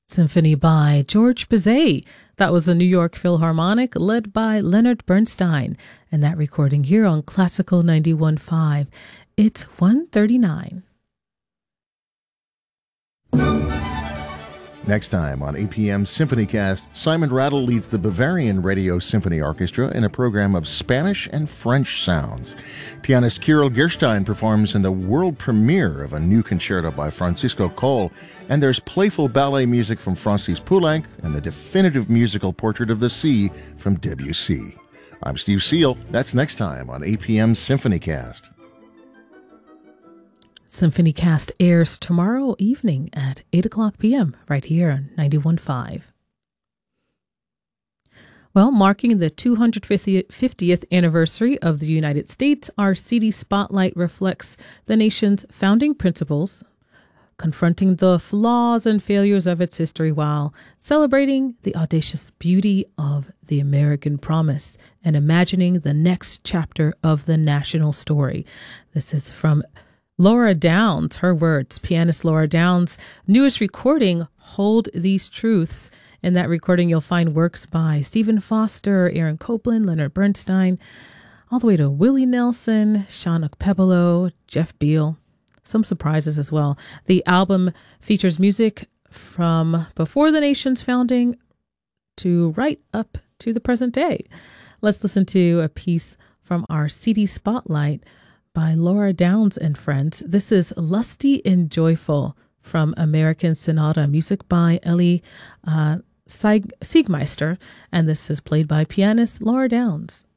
Symphony by George Bizet. That was a New York Philharmonic led by Leonard Bernstein. And that recording here on Classical 91.5. It's 1:39. Next time on APM SymphonyCast, Simon Rattle leads the Bavarian Radio Symphony Orchestra in a program of Spanish and French sounds. Pianist Kirill Gerstein performs in the world premiere of a new concerto by Francisco Coll, and there's playful ballet music from Francis Poulenc and the definitive musical portrait of the sea from Debussy. I'm Steve Seal. That's next time on APM SymphonyCast. SymphonyCast airs tomorrow evening at 8 o'clock p.m. right here on 91.5. Well, marking the 250th anniversary of the United States, our CD Spotlight reflects the nation's founding principles, confronting the flaws and failures of its history while celebrating the audacious beauty of the American promise and imagining the next chapter of the national story. This is from Laura Downs, her words, pianist Laura Downs' newest recording, Hold These Truths. In that recording, you'll find works by Stephen Foster, Aaron Copland, Leonard Bernstein, all the way to Willie Nelson, Sean Okpebolo, Jeff Beal. Some surprises as well. The album features music from before the nation's founding to right up to the present day. Let's listen to a piece from our CD Spotlight by Laura Downs and friends. This is Lusty and Joyful from American Sonata, music by Ellie Siegmeister, and this is played by pianist Laura Downs.